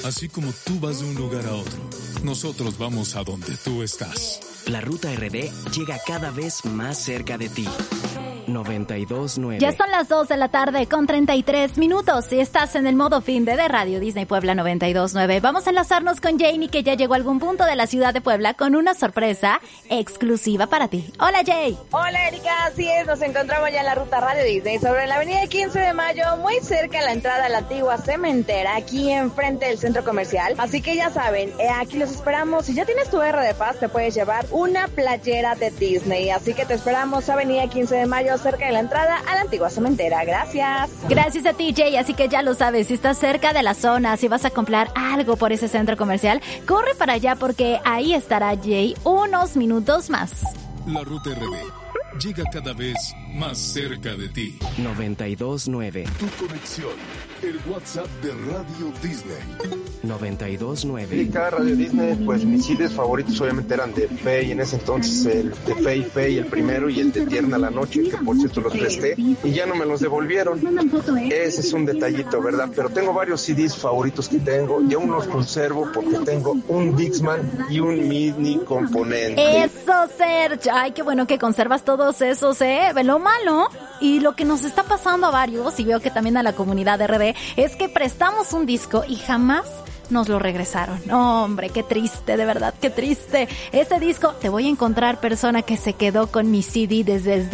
Así como tú vas de un lugar a otro, nosotros vamos a donde tú estás. La Ruta RD llega cada vez más cerca de ti. 92.9. Ya son las 2 de la tarde con 33 minutos y estás en el modo fin de Radio Disney Puebla 92.9. Vamos a enlazarnos con Janie, que ya llegó a algún punto de la ciudad de Puebla con una sorpresa exclusiva para ti. Hola, Jay. Hola, Erika. Así es, nos encontramos ya en la ruta Radio Disney sobre la avenida 15 de Mayo, muy cerca de la entrada a la antigua cementera, aquí enfrente del centro comercial. Así que ya saben, aquí los esperamos. Si ya tienes tu R de Paz, te puedes llevar una playera de Disney. Así que te esperamos, avenida 15 de Mayo, cerca de la entrada a la antigua cementera. Gracias. Gracias a ti, Jay. Así que ya lo sabes, si estás cerca de la zona, si vas a comprar algo por ese centro comercial, corre para allá porque ahí estará Jay unos minutos más. La Ruta RD llega cada vez más cerca de ti. 92.9. Tu conexión, el WhatsApp de Radio Disney. 92.9. Erika, Radio Disney, pues mis CDs favoritos obviamente eran de Fey, en ese entonces el de Fey, el primero, y el de Tierna la Noche, que por cierto los presté, y ya no me los devolvieron. Ese es un detallito, ¿verdad? Pero tengo varios CDs favoritos que tengo, y aún los conservo porque tengo un Dixman y un mini componente. ¡Eso, Sergio! Ay, qué bueno que conservas todos esos, Ve lo malo, y lo que nos está pasando a varios, y veo que también a la comunidad de RD, es que prestamos un disco y jamás nos lo regresaron. Oh, hombre, qué triste, de verdad, qué triste. Este disco, te voy a encontrar persona que se quedó con mi CD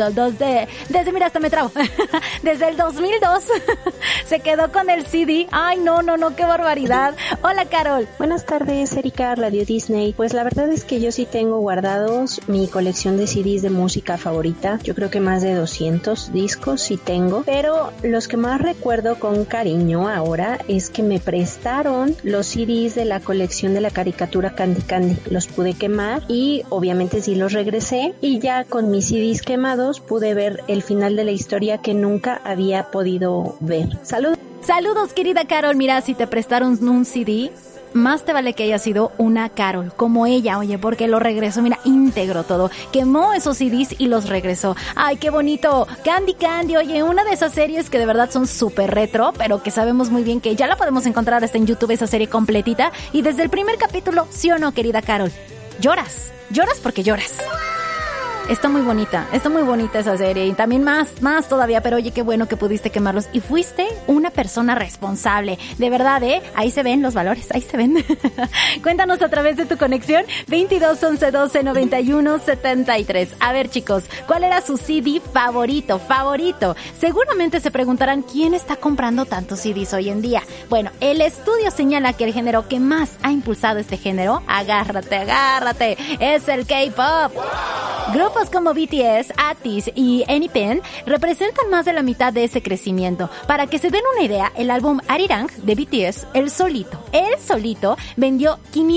mira, hasta me trabo. Desde el 2002 se quedó con el CD. Ay, no, qué barbaridad. Hola, Carol. Buenas tardes, Erika, Radio Disney. Pues la verdad es que yo sí tengo guardados mi colección de CDs de música favorita. Yo creo que más de 200 discos sí tengo, pero los que más recuerdo con cariño ahora es que me prestaron los CDs de la colección de la caricatura Candy Candy. Los pude quemar y obviamente sí los regresé, y ya con mis CDs quemados pude ver el final de la historia que nunca había podido ver. Saludos, querida Carol. Mira, si te prestaron un CD, más te vale que haya sido una Carol, como ella, oye, porque lo regresó, mira, íntegro todo. Quemó esos CDs y los regresó. ¡Ay, qué bonito! Candy Candy, oye, una de esas series que de verdad son súper retro, pero que sabemos muy bien que ya la podemos encontrar hasta en YouTube, esa serie completita. Y desde el primer capítulo, ¿sí o no, querida Carol? Lloras porque lloras. Está muy bonita esa serie, y también más todavía, pero oye, qué bueno que pudiste quemarlos y fuiste una persona responsable, de verdad, ahí se ven los valores, ahí se ven. Cuéntanos a través de tu conexión 22 11 12 91 73. A ver, chicos, ¿cuál era su CD favorito? Seguramente se preguntarán quién está comprando tantos CDs hoy en día. Bueno, el estudio señala que el género que más ha impulsado este género, agárrate, es el K-pop. Grupos como BTS, ATIS y N.I.P.N representan más de la mitad de ese crecimiento. Para que se den una idea, el álbum Arirang de BTS, el solito, vendió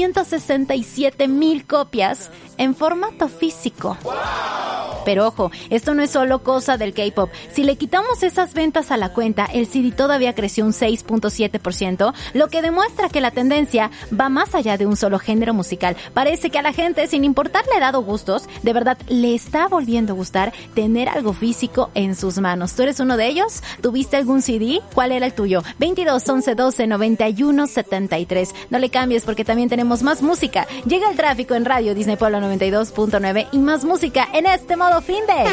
567,000 copias en formato físico. Pero ojo, esto no es solo cosa del K-pop. Si le quitamos esas ventas a la cuenta, el CD todavía creció un 6.7%, lo que demuestra que la tendencia va más allá de un solo género musical. Parece que a la gente, sin importarle dado gustos, de verdad le está volviendo a gustar tener algo físico en sus manos. ¿Tú eres uno de ellos? ¿Tuviste algún CD? ¿Cuál era el tuyo? 22 11 12 91 73. No le cambies porque también tenemos más música. Llega el tráfico en Radio Disney Puebla 92.9 y más música en este modo fin de...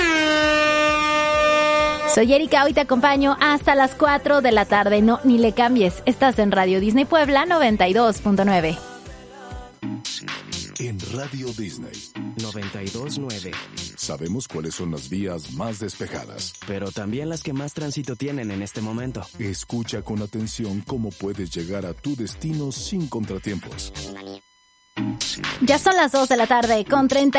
Soy Erika, hoy te acompaño hasta las 4 de la tarde. No, ni le cambies. Estás en Radio Disney Puebla 92.9. En Radio Disney 92.9. Sabemos cuáles son las vías más despejadas, pero también las que más tránsito tienen en este momento. Escucha con atención cómo puedes llegar a tu destino sin contratiempos. Ya son las 2 de la tarde con 30